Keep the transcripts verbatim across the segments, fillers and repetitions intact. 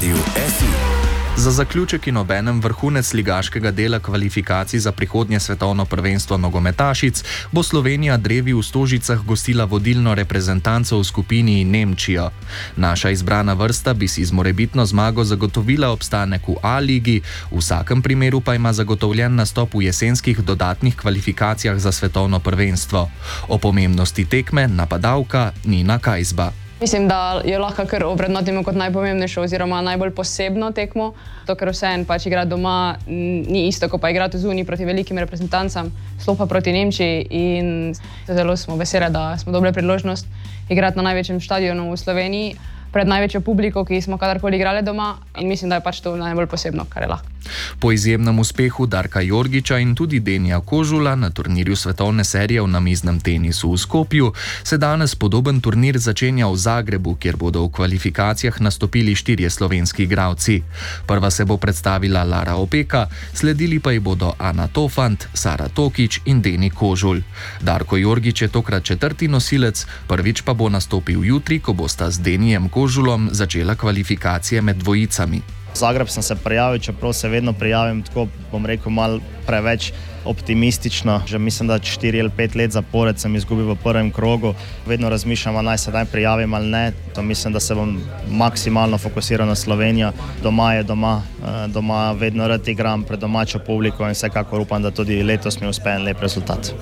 Radiu S I. Za zaključek in obenem vrhunec ligaškega dela kvalifikacij za prihodnje svetovno prvenstvo nogometašic bo Slovenija drevi v Stožicah gostila vodilno reprezentanco v skupini Nemčijo. Naša izbrana vrsta bi si z morebitno zmago zagotovila obstanek v A-ligi, v vsakem primeru pa ima zagotovljen nastop v jesenskih dodatnih kvalifikacijah za svetovno prvenstvo. O pomembnosti tekme napadalka Nina Kajzba. Mislim, da jo lahko kar ovrednotimo kot najpomembnejšo oziroma najbolj posebno tekmo. To, ker vseeno pač igrati doma ni isto, kot pa igrati zunaj proti velikim reprezentancam, sploh pa proti Nemčiji. In zelo smo veseli, da smo dobili priložnost igrati na največjem stadionu v Sloveniji, pred največjo publiko, ki smo kadarkoli igrali doma. In mislim, da je pač to najbolj posebno, kar je lahko. Po izjemnem uspehu Darka Jorgiča in tudi Denija Kožula na turnirju svetovne serije v namiznem tenisu v Skopju se danes podoben turnir začenja v Zagrebu, kjer bodo v kvalifikacijah nastopili štirje slovenski igralci. Prva se bo predstavila Lara Opeka, sledili pa ji bodo Ana Tofant, Sara Tokič in Deni Kožul. Darko Jorgič je tokrat četrti nosilec, prvič pa bo nastopil jutri, ko bosta z Denijem Kožulom začela kvalifikacije med dvojicami. V Zagreb sem se prijavil, čeprav se vedno prijavim tako, bom rekel, malo preveč optimistično. Že mislim, da štiri ali pet let zapored sem izgubil v prvem krogu. Vedno razmišljam, naj se daj prijavim ali ne. To mislim, da se bom maksimalno fokusiral na Slovenijo. Doma je doma, doma vedno rad igram pred domačo publiko in vsekakor upam, da tudi letos mi uspe en lep rezultat.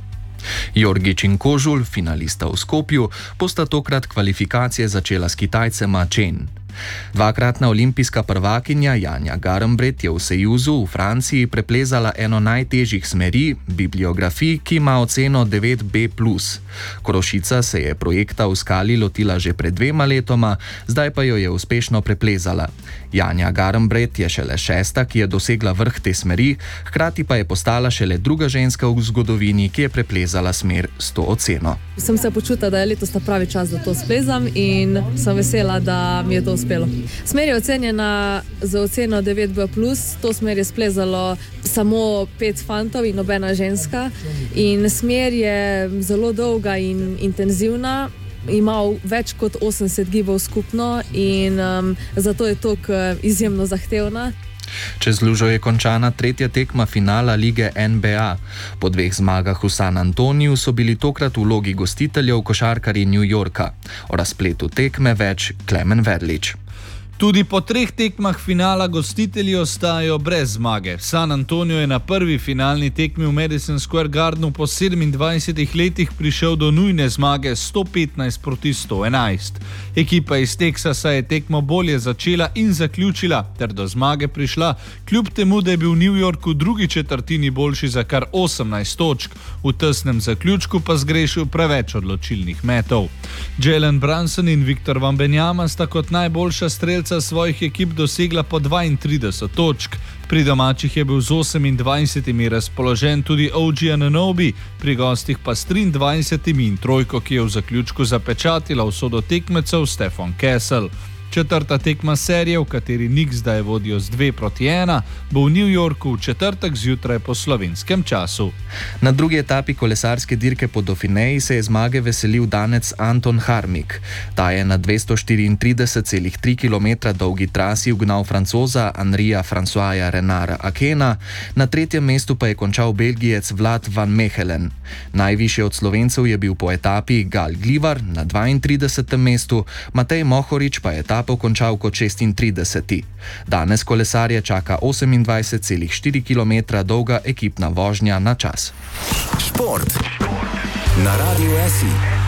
Jorgič in Kožul, finalista v Skopju, bosta tokrat kvalifikacije začela s Kitajcema Chen. Dvakratna olimpijska prvakinja Janja Garnbret je v Sejuzu v Franciji preplezala eno najtežjih smeri, bibliografij, ki ima oceno devet B plus. Korošica se je projekta v skali lotila že pred dvema letoma, zdaj pa jo je uspešno preplezala. Janja Garnbret je šele šesta, ki je dosegla vrh te smeri, hkrati pa je postala šele druga ženska v zgodovini, ki je preplezala smer s to oceno. Sem se počutila, da je letos ta pravi čas, da to splezam in sem vesela, da mi je to uspelo. Smer je ocenjena z oceno devet B plus, to smer je splezalo samo pet fantov in nobena ženska in smer je zelo dolga in intenzivna, ima več kot osemdeset gibov skupno in um, zato je toliko izjemno zahtevna. Čez lužo je končana tretja tekma finala lige N B A. Po dveh zmagah v San Antoniju so bili tokrat v vlogi gostiteljev košarkarji New Yorka. O razpletu tekme več Klemen Verlič. Tudi po treh tekmah finala gostitelji ostajajo brez zmage. San Antonio je na prvi finalni tekmi v Madison Square Gardenu po sedemindvajsetih letih prišel do nujne zmage sto petnajst proti sto enajst. Ekipa iz Teksasa je tekmo bolje začela in zaključila, ter do zmage prišla, kljub temu, da je bil New York v drugi četrtini boljši za kar osemnajst točk, v tesnem zaključku pa zgrešil preveč odločilnih metov. Jalen Brunson in Victor Wembanyama sta kot najboljša strelca svojih ekip dosegla po dvaintrideset točk. Pri domačih je bil z osemindvajsetimi razpoložen tudi O G Anunoby, pri gostih pa s triindvajsetimi in trojko, ki je v zaključku zapečatila usodo tekmecev Stefan Kessel. Četrta tekma serije, v kateri Knicks zdaj vodijo z dve proti ena, bo v New Yorku v četrtek zjutraj po slovenskem času. Na drugi etapi kolesarske dirke po Dauphineji se je zmage veselil Danec Anton Harmik. Ta je na dvesto štiriintrideset celih tri kilometra dolgi trasi ugnal Francoza Henrija Françoisa Renara Akena, na tretjem mestu pa je končal Belgijec Vlad van Mechelen. Najvišje od Slovencev je bil po etapi Gal Glivar na dvaintridesetem mestu, Matej Mohorič pa je etapo končal kot šestintrideseti. Danes kolesarje čaka osemindvajset celih štiri kilometra dolga ekipna vožnja na čas. Šport na Radiu S I.